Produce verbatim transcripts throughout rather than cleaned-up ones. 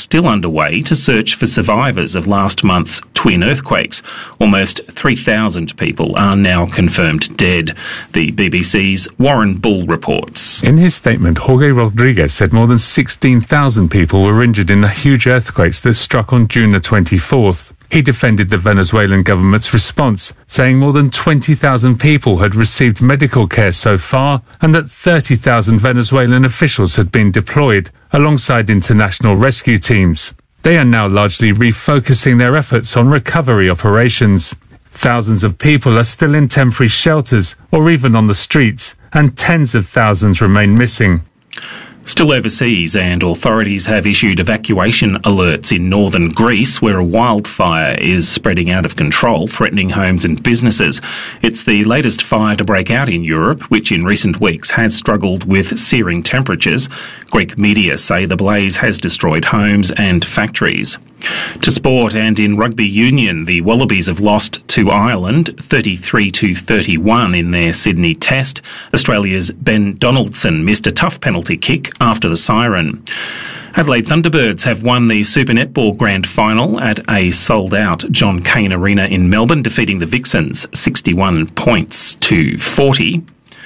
still underway to search for survivors of last month's twin earthquakes. Almost three thousand people are now confirmed dead. The B B C's Warren Bull reports. In his statement, Jorge Rodriguez said more than sixteen thousand people were injured in the huge earthquakes that struck on June the twenty-fourth. He defended the Venezuelan government's response, saying more than twenty thousand people had received medical care so far and that thirty thousand Venezuelan officials had been deployed alongside international rescue teams. They are now largely refocusing their efforts on recovery operations. Thousands of people are still in temporary shelters or even on the streets, and tens of thousands remain missing. Still overseas, and authorities have issued evacuation alerts in northern Greece, where a wildfire is spreading out of control, threatening homes and businesses. It's the latest fire to break out in Europe, which in recent weeks has struggled with searing temperatures. Greek media say the blaze has destroyed homes and factories. To sport, and in rugby union, the Wallabies have lost to Ireland thirty-three to thirty-one in their Sydney test. Australia's Ben Donaldson missed a tough penalty kick after the siren. Adelaide Thunderbirds have won the Super Netball Grand Final at a sold-out John Cain Arena in Melbourne, defeating the Vixens sixty-one points to forty.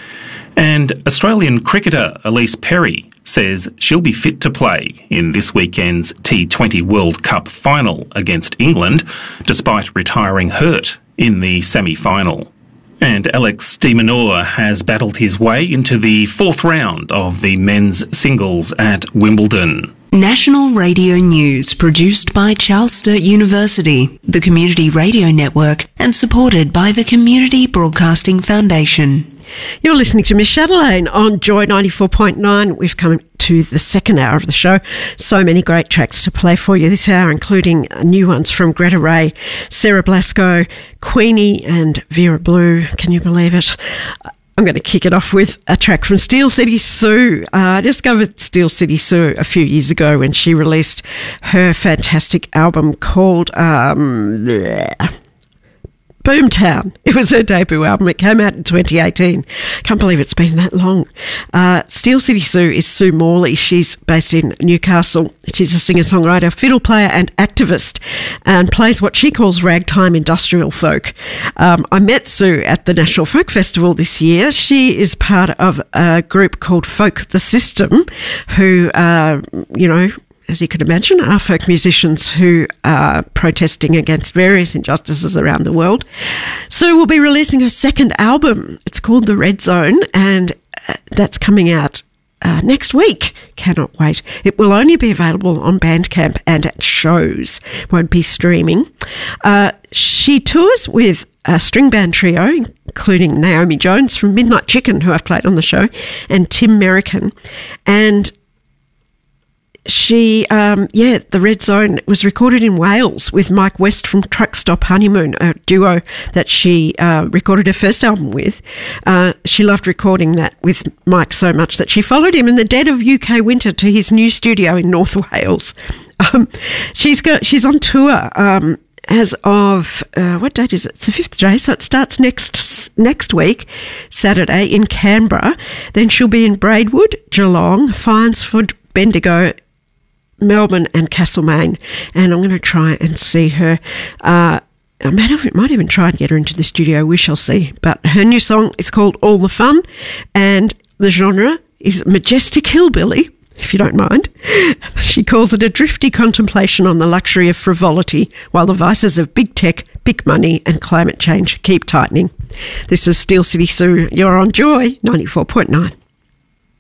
And Australian cricketer Elise Perry says she'll be fit to play in this weekend's T twenty World Cup final against England, despite retiring hurt in the semi-final. And Alex de Minaur has battled his way into the fourth round of the men's singles at Wimbledon. National Radio News, produced by Charles Sturt University, the Community Radio Network, and supported by the Community Broadcasting Foundation. You're listening to Miss Chatelaine on Joy ninety-four point nine. We've come to the second hour of the show. So many great tracks to play for you this hour, including new ones from Greta Ray, Sarah Blasco, Queenie and Vera Blue. Can you believe it? I'm going to kick it off with a track from Steel City Sue. Uh, I discovered Steel City Sue a few years ago when she released her fantastic album called um, bleh, Boomtown. It was her debut album. It came out in twenty eighteen. Can't believe it's been that long. Uh, Steel City Sue is Sue Morley. She's based in Newcastle. She's a singer-songwriter, fiddle player and activist, and plays what she calls ragtime industrial folk. Um, I met Sue at the National Folk Festival this year. She is part of a group called Folk the System, who, uh, you know, as you could imagine, are folk musicians who are protesting against various injustices around the world. Sue will be releasing her second album. It's called The Red Zone, and that's coming out uh, next week. Cannot wait. It will only be available on Bandcamp and at shows. Won't be streaming. Uh, she tours with a string band trio, including Naomi Jones from Midnight Chicken, who I've played on the show, and Tim Merican. And She, um, yeah, The Red Zone was recorded in Wales with Mike West from Truck Stop Honeymoon, a duo that she uh, recorded her first album with. Uh, she loved recording that with Mike so much that she followed him in the dead of U K winter to his new studio in North Wales. Um, she's got, she's on tour um, as of, uh, what date is it? It's the fifth day, so it starts next next week, Saturday, in Canberra. Then she'll be in Braidwood, Geelong, Fynesford, Bendigo, Melbourne and Castlemaine, and I'm going to try and see her. Uh, I might, have, might even try and get her into the studio. We shall see. But her new song is called All the Fun, and the genre is majestic hillbilly, if you don't mind. She calls it a drifty contemplation on the luxury of frivolity, while the vices of big tech, big money and climate change keep tightening. This is Steel City Sue. You're on Joy ninety-four point nine.